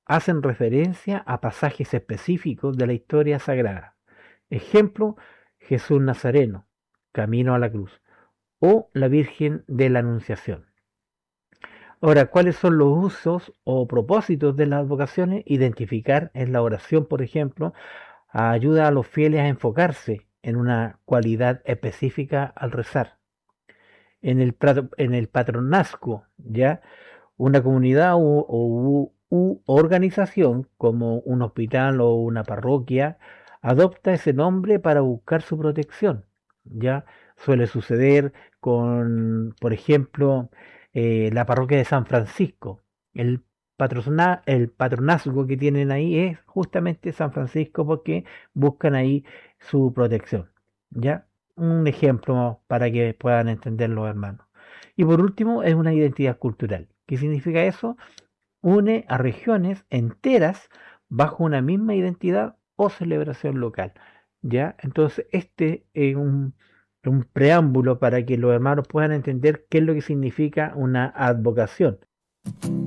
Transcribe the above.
hacen referencia a pasajes específicos de la historia sagrada. Ejemplo, Jesús Nazareno, Camino a la Cruz, o la Virgen de la Anunciación. Ahora, ¿cuáles son los usos o propósitos de las advocaciones? Identificar en la oración, por ejemplo, ayuda a los fieles a enfocarse en una cualidad específica al rezar. En el patronazgo, ¿ya? Una comunidad u organización como un hospital o una parroquia adopta ese nombre para buscar su protección. Ya suele suceder con, por ejemplo, la parroquia de San Francisco. El patronazgo que tienen ahí es justamente San Francisco porque buscan ahí su protección. Ya un ejemplo para que puedan entender los hermanos. Y por último, es una identidad cultural. ¿Qué significa eso? Une a regiones enteras bajo una misma identidad o celebración local. ¿Ya? Entonces, este es un preámbulo para que los hermanos puedan entender qué es lo que significa una advocación.